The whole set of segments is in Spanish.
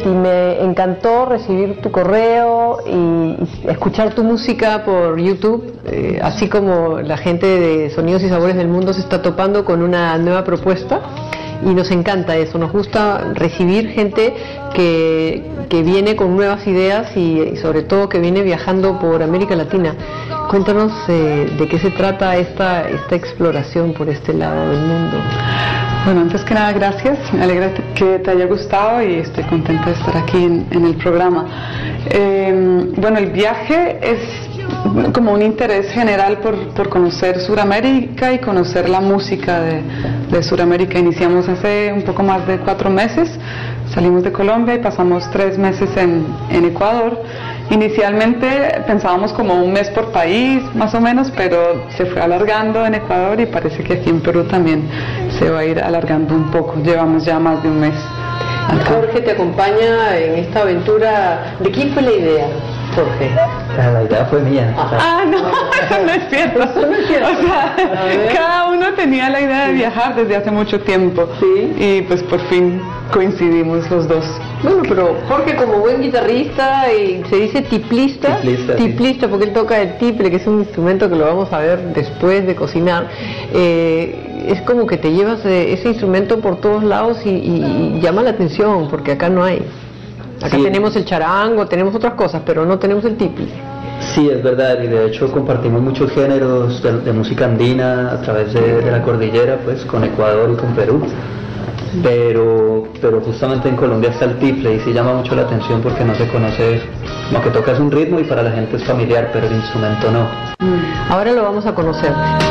Katie, me encantó recibir tu correo y escuchar tu música por YouTube, así como la gente de Sonidos y Sabores del Mundo se está topando con una nueva propuesta. Y nos encanta eso, nos gusta recibir gente que viene con nuevas ideas y sobre todo que viene viajando por América Latina. Cuéntanos de qué se trata esta exploración por este lado del mundo. Bueno, antes que nada, gracias. Me alegra que te haya gustado y estoy contenta de estar aquí en el programa. Bueno, el viaje es como un interés general por conocer Sudamérica y conocer la música de Sudamérica. Iniciamos hace un poco más de 4 meses, salimos de Colombia y pasamos 3 meses en Ecuador. Inicialmente pensábamos como 1 mes por país, más o menos, pero se fue alargando en Ecuador y parece que aquí en Perú también se va a ir alargando un poco. Llevamos ya más de 1 mes acá. Jorge te acompaña en esta aventura. ¿De quién fue la idea, Jorge? La idea fue mía. No, eso no es cierto. Eso no es cierto. O sea, cada uno tenía la idea de viajar desde hace mucho tiempo. Sí. Y pues por fin coincidimos los dos. Bueno, pero Jorge, como buen guitarrista, y se dice tiplista, Tiplista, porque él toca el tiple, que es un instrumento que lo vamos a ver después de cocinar. Es como que te llevas ese instrumento por todos lados y llama la atención, porque acá no hay. Acá tenemos el charango, tenemos otras cosas, pero no tenemos el tiple. Sí, es verdad, y de hecho compartimos muchos géneros de música andina a través de la cordillera, pues con Ecuador y con Perú. Pero justamente en Colombia está el tiple y sí llama mucho la atención porque no se conoce, como que tocas un ritmo y para la gente es familiar, pero el instrumento no. Ahora lo vamos a conocer.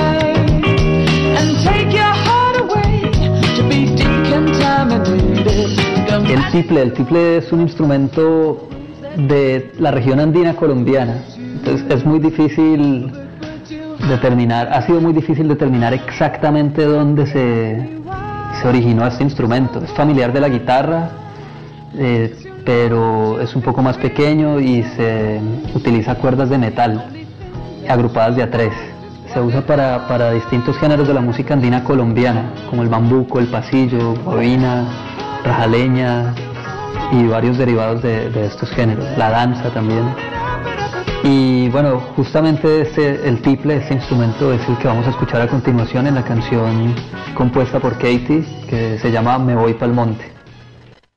El tiple es un instrumento de la región andina colombiana, entonces es muy difícil determinar, ha sido muy difícil determinar exactamente dónde se originó este instrumento. Es familiar de la guitarra, pero es un poco más pequeño y se utiliza cuerdas de metal agrupadas de a 3. Se usa para distintos géneros de la música andina colombiana, como el bambuco, el pasillo, guabina, rajaleña y varios derivados de estos géneros, la danza también. Y bueno, justamente el tiple, este instrumento, es el que vamos a escuchar a continuación en la canción compuesta por Katie, que se llama Me voy pa'l monte.